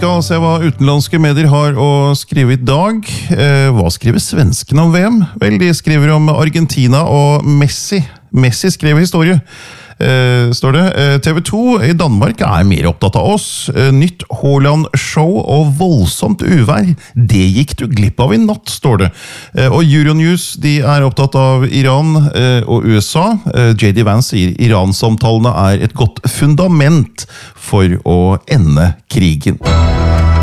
skal se hva utenlandske medier har å skrive i dag. Hva skriver svenskene om VM? Vel, de skriver om Argentina og Messi. Messi skrev historie, står det. TV2 i Danmark er mer opptatt av oss. Nytt Haaland-show og voldsomt uvær. Det gikk du glipp av i natt, står det. Og Euronews, de er opptatt av Iran og USA. J.D. Vance sier Iran-samtalene er et godt fundament for å ende krigen.